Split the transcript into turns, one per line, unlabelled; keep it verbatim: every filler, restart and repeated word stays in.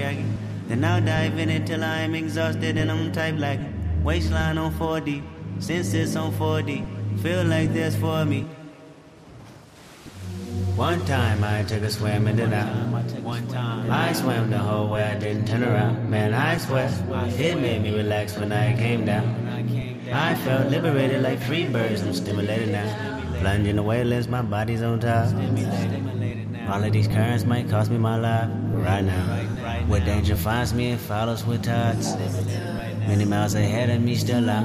shaggy. Then I'll dive in it till I'm exhausted and I'm type lagging. Waistline on four D, senses on four D. Feel like this for me. One time I took a swim in the Nile. One time I swam the whole way, I didn't turn around. Man, I swear, it made me relax when I came down. I felt liberated like free birds, I'm stimulated now. Plunging the wavelengths, my body's on top. All of these currents might cost me my life right now. Where danger finds me, it follows with tides. Many miles ahead of me, still I'm